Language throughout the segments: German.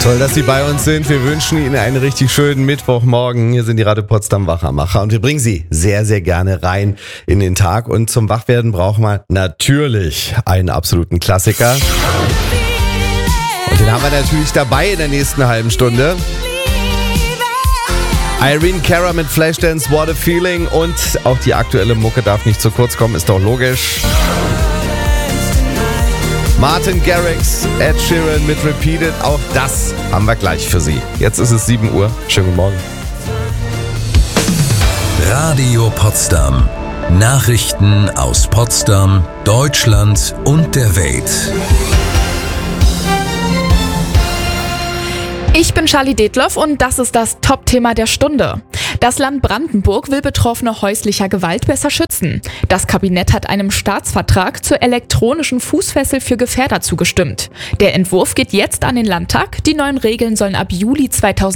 Toll, dass Sie bei uns sind. Wir wünschen Ihnen einen richtig schönen Mittwochmorgen. Hier sind die Radio Potsdam Wachmacher und wir bringen Sie sehr, sehr gerne rein in den Tag. Und zum Wachwerden brauchen wir natürlich einen absoluten Klassiker. Und den haben wir natürlich dabei in der nächsten halben Stunde. Irene Cara mit Flashdance, What a Feeling. Und auch die aktuelle Mucke darf nicht zu kurz kommen, ist doch logisch. Martin Garrix, Ed Sheeran mit Repeated, auch das haben wir gleich für Sie. Jetzt ist es 7 Uhr. Schönen guten Morgen. Radio Potsdam. Nachrichten aus Potsdam, Deutschland und der Welt. Ich bin Charlie Detloff und das ist das Top-Thema der Stunde. Das Land Brandenburg will Betroffene häuslicher Gewalt besser schützen. Das Kabinett hat einem Staatsvertrag zur elektronischen Fußfessel für Gefährder zugestimmt. Der Entwurf geht jetzt an den Landtag. Die neuen Regeln sollen ab Juli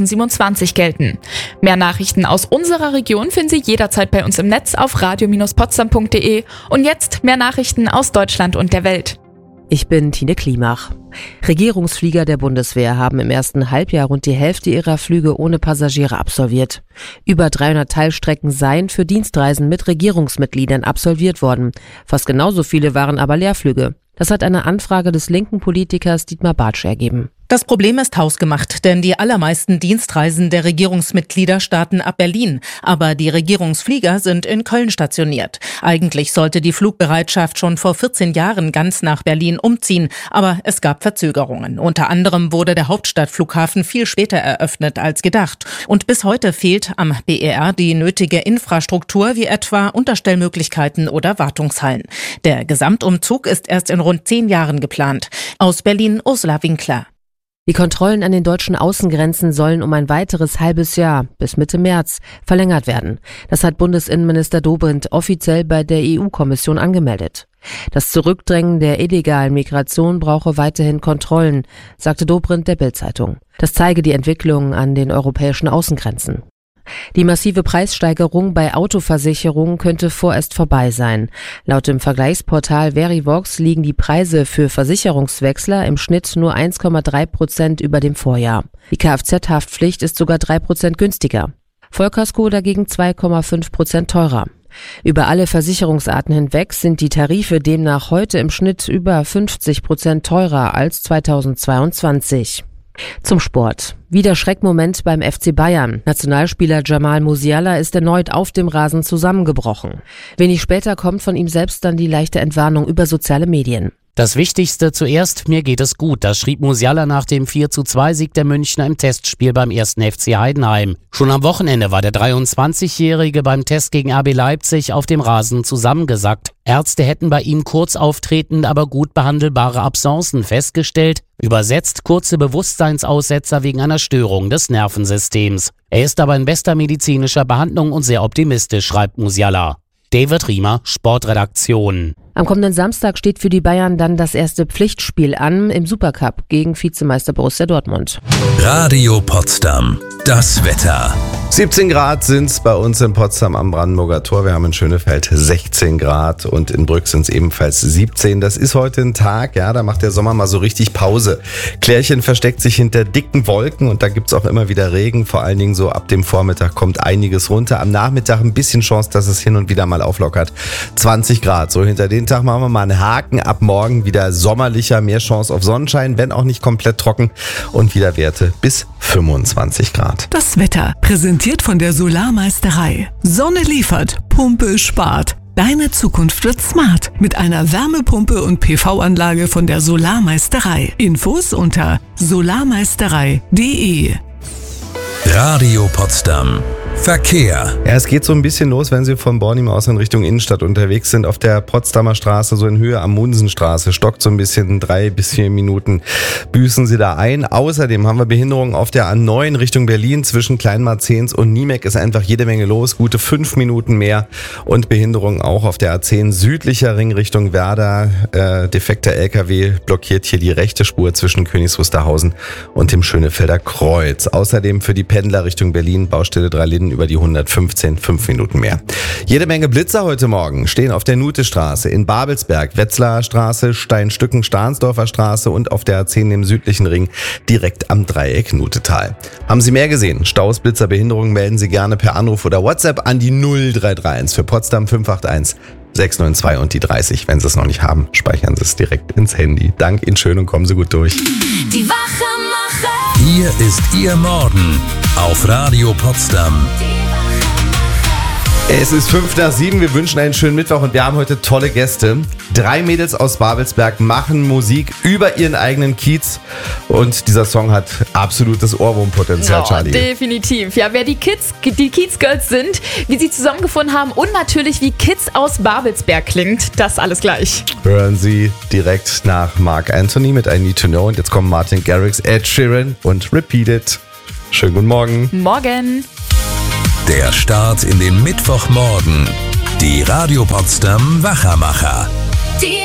2027 gelten. Mehr Nachrichten aus unserer Region finden Sie jederzeit bei uns im Netz auf radio-potsdam.de. Und jetzt mehr Nachrichten aus Deutschland und der Welt. Ich bin Tine Klimach. Regierungsflieger der Bundeswehr haben im ersten Halbjahr rund die Hälfte ihrer Flüge ohne Passagiere absolviert. Über 300 Teilstrecken seien für Dienstreisen mit Regierungsmitgliedern absolviert worden. Fast genauso viele waren aber Leerflüge. Das hat eine Anfrage des linken Politikers Dietmar Bartsch ergeben. Das Problem ist hausgemacht, denn die allermeisten Dienstreisen der Regierungsmitglieder starten ab Berlin. Aber die Regierungsflieger sind in Köln stationiert. Eigentlich sollte die Flugbereitschaft schon vor 14 Jahren ganz nach Berlin umziehen. Aber es gab Verzögerungen. Unter anderem wurde der Hauptstadtflughafen viel später eröffnet als gedacht. Und bis heute fehlt am BER die nötige Infrastruktur, wie etwa Unterstellmöglichkeiten oder Wartungshallen. Der Gesamtumzug ist erst in rund 10 Jahren geplant. Aus Berlin Ursula Winkler. Die Kontrollen an den deutschen Außengrenzen sollen um ein weiteres halbes Jahr, bis Mitte März, verlängert werden. Das hat Bundesinnenminister Dobrindt offiziell bei der EU-Kommission angemeldet. Das Zurückdrängen der illegalen Migration brauche weiterhin Kontrollen, sagte Dobrindt der Bild-Zeitung. Das zeige die Entwicklung an den europäischen Außengrenzen. Die massive Preissteigerung bei Autoversicherungen könnte vorerst vorbei sein. Laut dem Vergleichsportal Verivox liegen die Preise für Versicherungswechsler im Schnitt nur 1,3% über dem Vorjahr. Die Kfz-Haftpflicht ist sogar 3% günstiger. Vollkasko dagegen 2,5% teurer. Über alle Versicherungsarten hinweg sind die Tarife demnach heute im Schnitt über 50% teurer als 2022. Zum Sport. Wieder Schreckmoment beim FC Bayern. Nationalspieler Jamal Musiala ist erneut auf dem Rasen zusammengebrochen. Wenig später kommt von ihm selbst dann die leichte Entwarnung über soziale Medien. Das Wichtigste zuerst, mir geht es gut, das schrieb Musiala nach dem 4:2-Sieg der Münchner im Testspiel beim 1. FC Heidenheim. Schon am Wochenende war der 23-Jährige beim Test gegen RB Leipzig auf dem Rasen zusammengesackt. Ärzte hätten bei ihm kurz auftretende, aber gut behandelbare Absencen festgestellt, übersetzt kurze Bewusstseinsaussetzer wegen einer Störung des Nervensystems. Er ist aber in bester medizinischer Behandlung und sehr optimistisch, schreibt Musiala. David Riemer, Sportredaktion. Am kommenden Samstag steht für die Bayern dann das erste Pflichtspiel an im Supercup gegen Vizemeister Borussia Dortmund. Radio Potsdam. Das Wetter. 17 Grad sind es bei uns in Potsdam am Brandenburger Tor. Wir haben in Schönefeld 16 Grad und in Brück sind es ebenfalls 17. Das ist heute ein Tag, ja, da macht der Sommer mal so richtig Pause. Klärchen versteckt sich hinter dicken Wolken und da gibt es auch immer wieder Regen. Vor allen Dingen so ab dem Vormittag kommt einiges runter. Am Nachmittag ein bisschen Chance, dass es hin und wieder mal auflockert. 20 Grad, so hinter den Tag machen wir mal einen Haken. Ab morgen wieder sommerlicher, mehr Chance auf Sonnenschein, wenn auch nicht komplett trocken und wieder Werte bis 25 Grad. Das Wetter präsentiert von der Solarmeisterei. Sonne liefert, Pumpe spart. Deine Zukunft wird smart mit einer Wärmepumpe und PV-Anlage von der Solarmeisterei. Infos unter solarmeisterei.de. Radio Potsdam. Verkehr. Ja, es geht so ein bisschen los, wenn Sie von Bornim aus in Richtung Innenstadt unterwegs sind. Auf der Potsdamer Straße, so in Höhe am Munsenstraße, stockt so ein bisschen, 3 bis 4 Minuten büßen Sie da ein. Außerdem haben wir Behinderungen auf der A9 Richtung Berlin zwischen Kleinmarzens und Niemek. Ist einfach jede Menge los, gute 5 Minuten mehr. Und Behinderungen auch auf der A10 südlicher Ring Richtung Werder. Defekter LKW blockiert hier die rechte Spur zwischen Königs Wusterhausen und dem Schönefelder Kreuz. Außerdem für die Pendler Richtung Berlin, Baustelle 3 Linden reden über die 115, 5 Minuten mehr. Jede Menge Blitzer heute Morgen stehen auf der Nutestraße, in Babelsberg, Wetzlarer Straße, Steinstücken, Stahnsdorfer Straße und auf der A10 im südlichen Ring direkt am Dreieck Nutetal. Haben Sie mehr gesehen? Staus, Blitzer, Behinderungen, melden Sie gerne per Anruf oder WhatsApp an die 0331 für Potsdam 581 692 und die 30. Wenn Sie es noch nicht haben, speichern Sie es direkt ins Handy. Dank Ihnen schön und kommen Sie gut durch. Die Wachmacher. Hier ist Ihr Morgen auf Radio Potsdam. Es ist 5:07, wir wünschen einen schönen Mittwoch und wir haben heute tolle Gäste. 3 Mädels aus Babelsberg machen Musik über ihren eigenen Kiez und dieser Song hat absolutes Ohrwurmpotenzial, Charlie. Definitiv. Ja, wer die Kiez-Girls sind, wie sie zusammengefunden haben und natürlich wie Kids aus Babelsberg klingt, das alles gleich. Hören Sie direkt nach Mark Anthony mit I Need to Know und jetzt kommen Martin Garrix, Ed Sheeran und Repeat It. Schönen guten Morgen. Morgen. Der Start in den Mittwochmorgen. Die Radio Potsdam Wachermacher. Die